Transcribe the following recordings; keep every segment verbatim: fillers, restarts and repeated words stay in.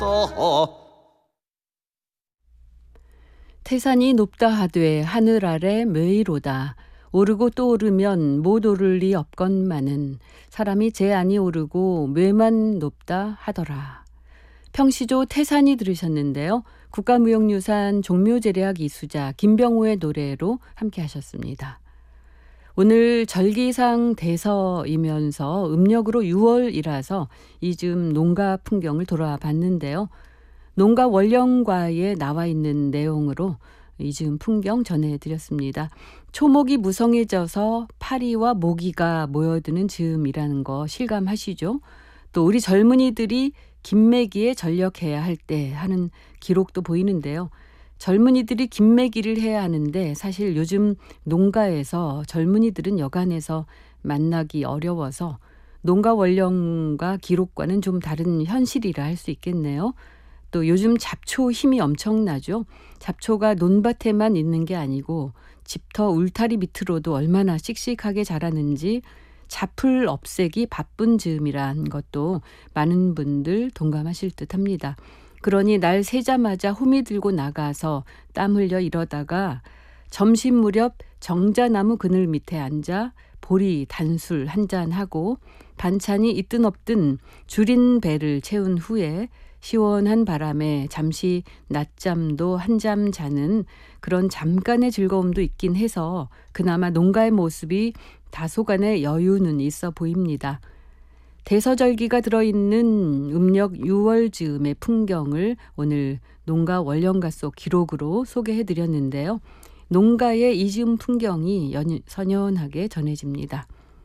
태산이 높다 하되 하늘 아래 매이로다. 오르고 또 오르면 못 오를 리 없건만은 사람이 제 안이 오르고 매만 높다 하더라. 평시조 태산이 들으셨는데요. 국가무형유산 종묘제례학 이수자 김병호의 노래로 함께 하셨습니다. 오늘 절기상 대서이면서 음력으로 유월이라서 이즘 농가 풍경을 돌아봤는데요. 농가 원령과에 나와 있는 내용으로 이즘 풍경 전해드렸습니다. 초목이 무성해져서 파리와 모기가 모여드는 즈음이라는 거 실감하시죠? 또 우리 젊은이들이 김매기에 전력해야 할 때 하는 기록도 보이는데요. 젊은이들이 김매기를 해야 하는데 사실 요즘 농가에서 젊은이들은 여간해서 만나기 어려워서 농가 원령과 기록과는 좀 다른 현실이라 할 수 있겠네요. 또 요즘 잡초 힘이 엄청나죠. 잡초가 논밭에만 있는 게 아니고 집터 울타리 밑으로도 얼마나 씩씩하게 자라는지 잡풀 없애기 바쁜 즈음이란 것도 많은 분들 동감하실 듯합니다. 그러니 날 새자마자 호미 들고 나가서 땀 흘려 이러다가 점심 무렵 정자나무 그늘 밑에 앉아 보리 단술 한잔하고 반찬이 있든 없든 줄인 배를 채운 후에 시원한 바람에 잠시 낮잠도 한잠 자는 그런 잠깐의 즐거움도 있긴 해서 그나마 농가의 모습이 다소간의 여유는 있어 보입니다. 대서절기가 들어있는 음력 유월 즈음의 풍경을 오늘 농가 원령가 속 기록으로 소개해드렸는데요. 농가의 이 즈음 풍경이 연, 선연하게 전해집니다.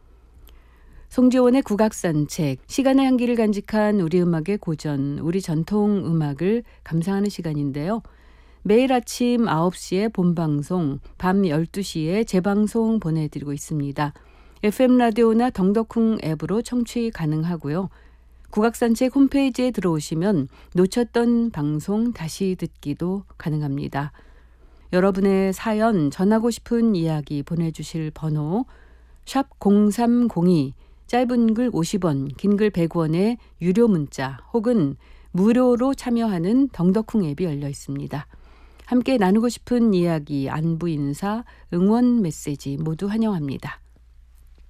송지원의 국악산책, 시간의 향기를 간직한 우리 음악의 고전, 우리 전통 음악을 감상하는 시간인데요. 매일 아침 아홉 시에 본방송, 밤 열두 시에 재방송 보내드리고 있습니다. 에프엠 라디오나 덩덕쿵 앱으로 청취 가능하고요. 국악산책 홈페이지에 들어오시면 놓쳤던 방송 다시 듣기도 가능합니다. 여러분의 사연, 전하고 싶은 이야기 보내주실 번호 샵 공삼공이, 짧은 글 오십 원, 긴 글 백 원의 유료 문자 혹은 무료로 참여하는 덩덕쿵 앱이 열려 있습니다. 함께 나누고 싶은 이야기, 안부 인사, 응원 메시지 모두 환영합니다.